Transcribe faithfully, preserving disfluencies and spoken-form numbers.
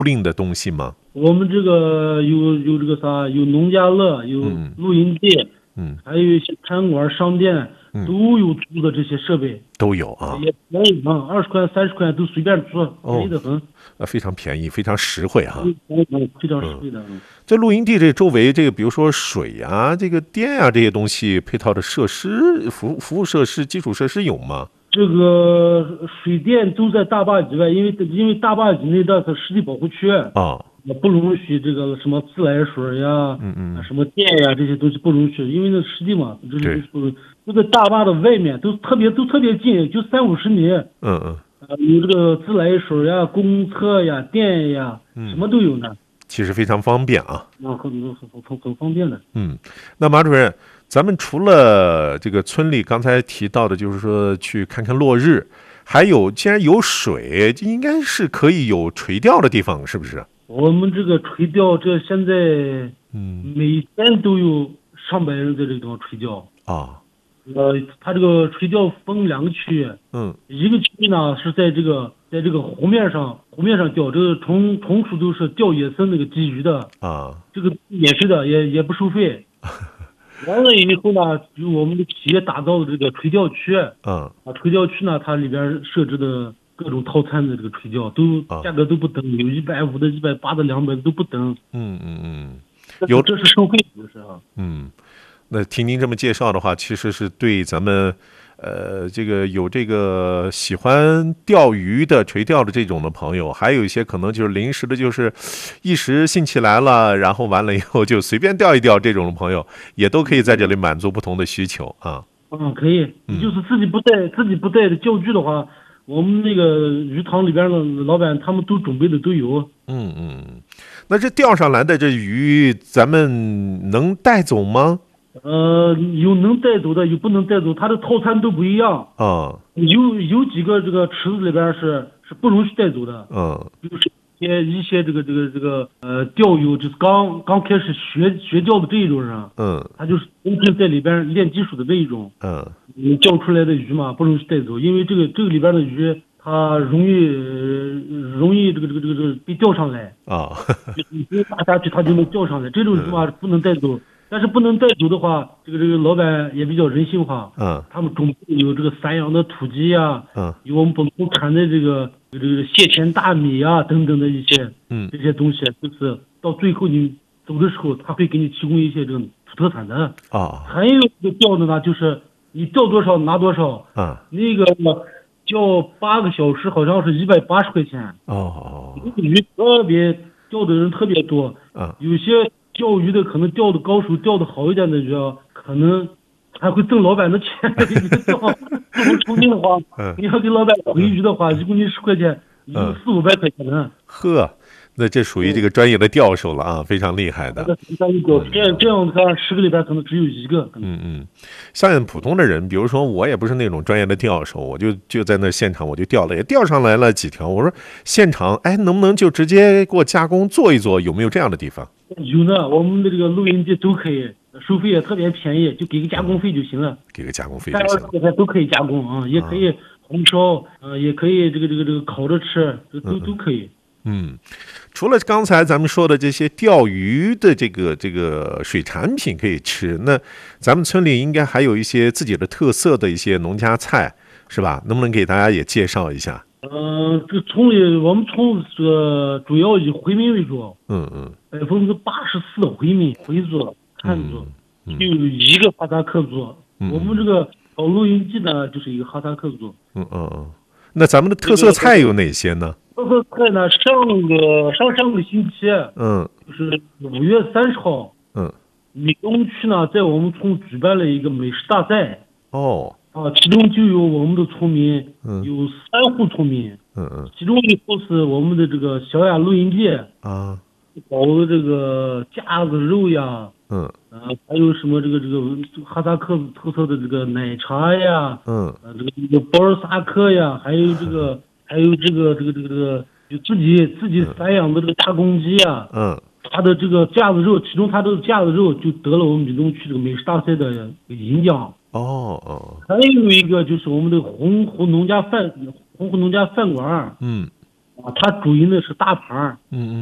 不吝的东西吗？ 我们这个有有这个啥，有农家乐，有露营地， 嗯， 还有一些餐馆、商店， 嗯、 都有租的这些设备， 都有啊， 也便宜啊，二十块、三十块都随便租，便宜的很。 哦，非常便宜，非常实惠哈、啊， 非常实惠的。嗯、 这露营地这周围，这个比如说水啊、这个电啊这些东西配套的设施、服服务设施、基础设施有吗？ 这个水电都在大坝以外，因为因为大坝以内的是湿地保护区啊， 不容许这个什么自来水呀、 嗯嗯， 什么电呀这些东西不容许，因为那湿地嘛，这些都是都在大坝的外面，都特别都特别近，就三五十米。 嗯嗯。 有这个自来水呀、公厕呀、电呀，什么都有呢。 其实非常方便啊， 啊，很很很很方便的。 嗯，那马主任，咱们除了这个村里刚才提到的，就是说去看看落日，还有既然有水，应该是可以有垂钓的地方，是不是？ 我们这个垂钓，这现在嗯， 每天都有上百人在这个地方垂钓啊。 呃，它这个垂钓分两个区域， 嗯， 一个区域呢是在这个在这个湖面上，湖面上钓，这个从从属都是钓野生那个鲫鱼的啊， 这个免费的，也也不收费。完了以后呢，就我们的企业打造的这个垂钓区， 嗯， 啊，垂钓区呢，它里边设置的各种套餐的这个垂钓都价格都不等，有一百五的、一百八的、两百的都不等。 嗯嗯嗯， 有这是收费，就是啊。 嗯。那听您这么介绍的话，其实是对咱们，呃，这个有这个喜欢钓鱼的、垂钓的这种的朋友，还有一些可能就是临时的，就是一时兴起来了，然后完了以后就随便钓一钓这种的朋友，也都可以在这里满足不同的需求啊。 嗯，可以。就是自己不带、嗯、自己不带的钓具的话，我们那个鱼塘里边的老板他们都准备的都有。 嗯嗯，那这钓上来的这鱼，咱们能带走吗？ 呃，有能带走的，有不能带走，它的套餐都不一样啊。 有有几个这个池子里边是是不容许带走的。 嗯， 就是一些一些这个这个这个呃钓友，就是刚刚开始学学钓的这一种人。 嗯， 他就是真正在里边练基础的这一种。 嗯， 你钓出来的鱼嘛，不容易带走，因为这个这个里边的鱼它容易、呃、容易这个这个这个这个被钓上来啊。 你不打下去，它就能钓上来，这种鱼嘛不能带走。但是不能带走的话，这个这个老板也比较人性化， 嗯， 他们准备有这个散养的土鸡呀， 嗯， 有我们本土产的这个这个蟹钳大米啊等等的一些， 嗯， 这些东西，就是到最后你走的时候，他会给你提供一些这种土特产的啊。 还有一个钓的呢，就是你钓多少拿多少， 啊， 那个钓八个小时好像是一百八十块钱。 哦， 鱼特别钓的人特别多， 啊， 有些。钓鱼的可能钓的高手，钓的好一点的鱼，可能还会挣老板的钱。你钓这么出名的话，你要给老板回鱼的话，一公斤十块钱，一共四五百块钱呢。 呵，那这属于这个专业的钓手了啊，非常厉害的。 这样这样的话，十个里边可能只有一个。 嗯嗯，像普通的人，比如说我也不是那种专业的钓手，我就就在那现场我就钓了，也钓上来了几条。我说现场，哎，能不能就直接给我加工做一做？有没有这样的地方？ 有呢，我们的这个露营地都可以，收费也特别便宜，就给个加工费就行了。 给个加工费就行了。 三二都可以加工啊，也可以红烧，呃，也可以这个这个这个烤着吃，都都都可以。 嗯，除了刚才咱们说的这些钓鱼的这个这个水产品可以吃，那咱们村里应该还有一些自己的特色的一些农家菜，是吧？能不能给大家也介绍一下？ 呃，这村里我们村这个主要以回民为主。 嗯嗯， 百分之八十四的回民回族汉族，就有一个哈萨克族。 嗯、 我们这个搞露营地呢，就是一个哈萨克族。 嗯嗯嗯，那咱们的特色菜有哪些呢？ 特色菜呢，上个上上个星期， 嗯， 就是五月三十号， 嗯， 闽东区呢在我们村举办了一个美食大赛。 哦。 啊，其中就有我们的村民， 嗯， 有三户村民， 嗯嗯， 其中一户是我们的这个小雅露营地啊， 搞的这个架子肉呀， 嗯， 啊，还有什么这个这个哈萨克特色的这个奶茶呀， 嗯， 啊，这个这个包尔萨克呀，还有这个还有这个这个这个这个就自己自己散养的这个大公鸡呀， 嗯， 它的这个架子肉，其中它的架子肉就得了我们闽东区这个美食大赛的银奖。 哦哦， 还有一个就是我们的洪湖农家饭洪湖农家饭馆， 嗯， 他主营的是大盘儿。 嗯嗯。